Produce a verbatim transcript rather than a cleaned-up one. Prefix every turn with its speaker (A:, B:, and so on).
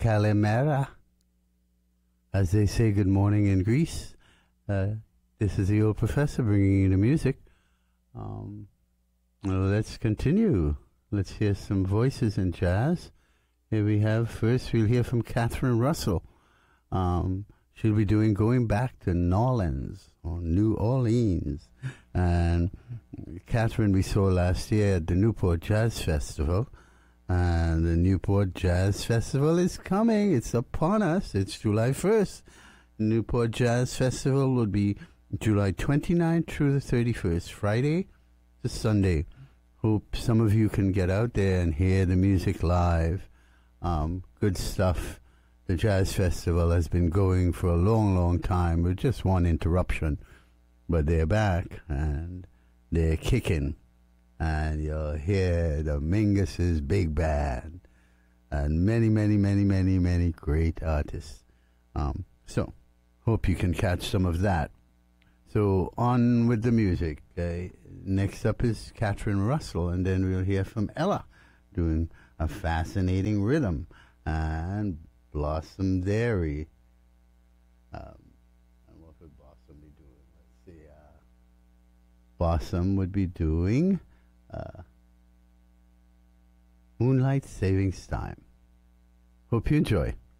A: Kalimera. As they say good morning in Greece. Uh, this is the old professor bringing you the music. Um, well, let's continue. Let's hear some voices in jazz. Here we have, first we'll hear from Catherine Russell. Um, she'll be doing Going Back to Nolens, or New Orleans. And Catherine we saw last year at the Newport Jazz Festival. And the Newport Jazz Festival is coming. It's upon us. It's July first. Newport Jazz Festival will be July twenty-ninth through the thirty-first, Friday to Sunday. Hope some of you can get out there and hear the music live. Um, good stuff. The Jazz Festival has been going for a long, long time with just one interruption. But they're back and they're kicking. And you'll hear the Mingus's Big Band and many, many, many, many, many great artists. Um, so, hope you can catch some of that. So, on with the music. Uh, next up is Catherine Russell, and then we'll hear from Ella doing a fascinating rhythm, and Blossom Dairy. Um, and what would Blossom be doing? Let's see. Uh, Blossom would be doing uh, Moonlight Savings Time. Hope you enjoy.